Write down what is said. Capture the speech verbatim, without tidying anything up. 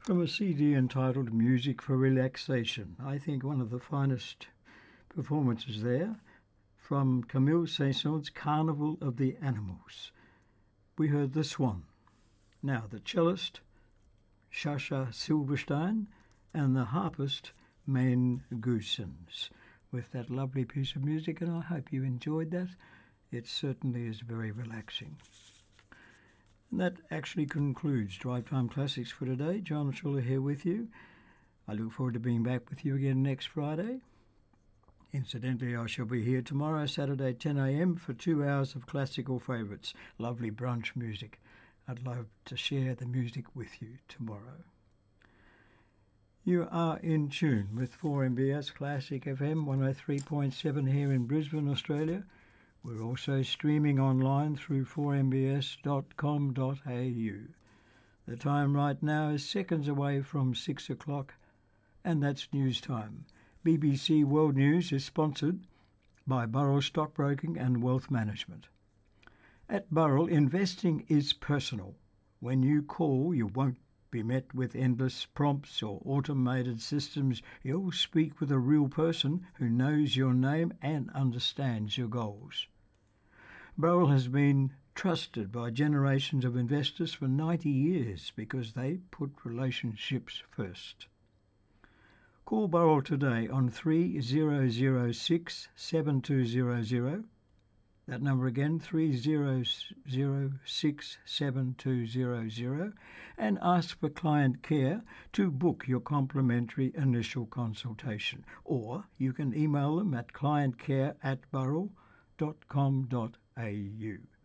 From a C D entitled Music for Relaxation. I think one of the finest performances there from Camille Saint-Saëns' Carnival of the Animals. We heard this one. Now the cellist, Sascha Silberstein, and the harpist, Maine Goossens, with that lovely piece of music, and I hope you enjoyed that. It certainly is very relaxing. And that actually concludes Drive Time Classics for today. John Schuller here with you. I look forward to being back with you again next Friday. Incidentally, I shall be here tomorrow, Saturday, ten a.m. for two hours of classical favourites, lovely brunch music. I'd love to share the music with you tomorrow. You are in tune with four M B S Classic F M one oh three point seven here in Brisbane, Australia. We're also streaming online through four m b s dot com dot a u. The time right now is seconds away from six o'clock, and that's news time. B B C World News is sponsored by Burrell Stockbroking and Wealth Management. At Burrell, investing is personal. When you call, you won't be met with endless prompts or automated systems. You'll speak with a real person who knows your name and understands your goals. Burrell has been trusted by generations of investors for ninety years because they put relationships first. Call Burrell today on three zero zero six seven two zero zero. That number again, three zero zero six seven two zero zero, and ask for client care to book your complimentary initial consultation. Or you can email them at clientcare at burrell dot com dot a u.